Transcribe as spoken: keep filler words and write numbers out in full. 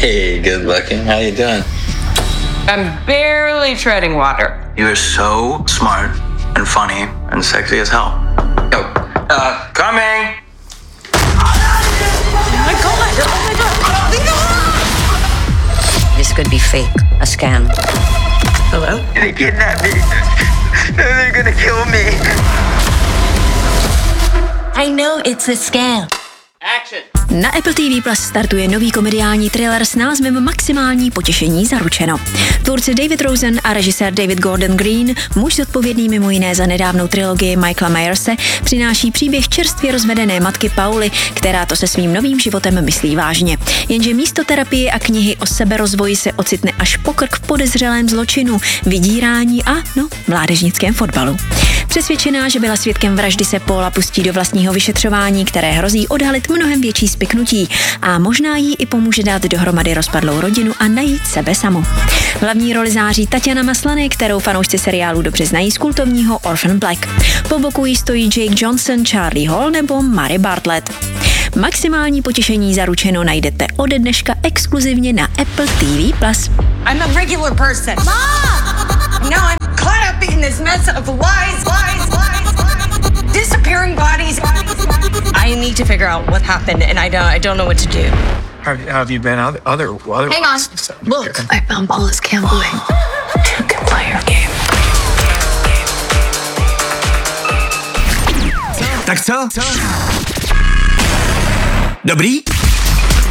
Hey, good looking. How you doing? I'm barely treading water. You are so smart and funny and sexy as hell. Yo, uh, coming. Oh my god! Oh my god! This could be fake, a scam. Hello? They kidnapped me. They're gonna kill me. I know it's a scam. Action. Na Apple T V Plus startuje nový komediální thriller s názvem Maximální potěšení zaručeno. Tvůrce David Rosen a režisér David Gordon Green, muž zodpovědný mimo jiné za nedávnou trilogii Michaela Myerse, přináší příběh čerstvě rozvedené matky Pauly, která to se svým novým životem myslí vážně. Jenže místo terapie a knihy o seberozvoji se ocitne až pokrk v podezřelém zločinu, vydírání a, no, mládežnickém fotbalu. Přesvědčená, že byla svědkem vraždy, se Paula pustí do vlastního vyšetřování, které hrozí odhalit mnohem větší spiknutí a možná jí i pomůže dát dohromady rozpadlou rodinu a najít sebe samu. V hlavní roli září Tatiana Maslany, kterou fanoušci seriálu dobře znají z kultovního Orphan Black. Po boku jí stojí Jake Johnson, Charlie Hall nebo Mary Bartlett. Maximální potěšení zaručeno najdete ode dneška exkluzivně na Apple T V Plus. I'm a regular person. Mom! Now I'm caught up in this mess of lies, lies, lies, lies, disappearing bodies. I need to figure out what happened, and I don't, I don't know what to do. Have, have you been other, other, other Hang on. Look, I found Paula's gambling. Two can play your game. Tak co? Co? Dobrý?